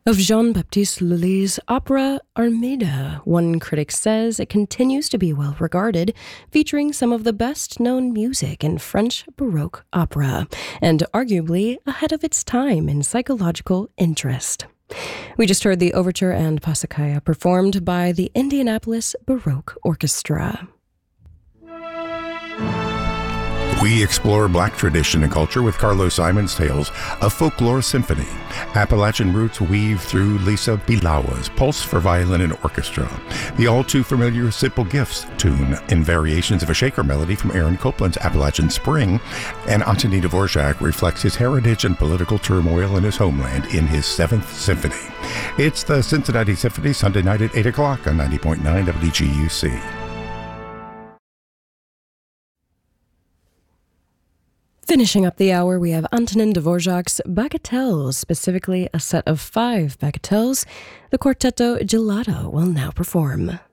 Of Jean-Baptiste Lully's opera Armida, one critic says it continues to be well regarded, featuring some of the best-known music in French Baroque opera, and arguably ahead of its time in psychological interest. We just heard the overture and Pasacaya performed by the Indianapolis Baroque Orchestra. We explore Black tradition and culture with Carlos Simon's Tales of Folklore Symphony. Appalachian roots weave through Lisa Bilawa's Pulse for Violin and Orchestra. The all-too-familiar Simple Gifts tune in variations of a shaker melody from Aaron Copland's Appalachian Spring, and Antonin Dvorak reflects his heritage and political turmoil in his homeland in his 7th Symphony. It's the Cincinnati Symphony, Sunday night at 8 o'clock on 90.9 WGUC. Finishing up the hour, we have Antonin Dvorak's Bagatelles, specifically a set of 5 bagatelles. The Quartetto Gelato will now perform.